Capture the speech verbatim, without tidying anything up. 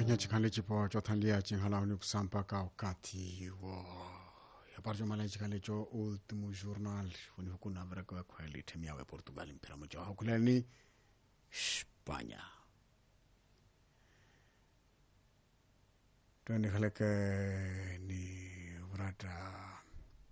Kenya chikale chipo chothandia chinghala ni kusampa ka wakati wo ya parjo malai chikale cho Último Jornal wani hukuna vraka wa kweli temia wa Portugal mpira moja wa hukulani Spanya. Tuende khaleke ni vrata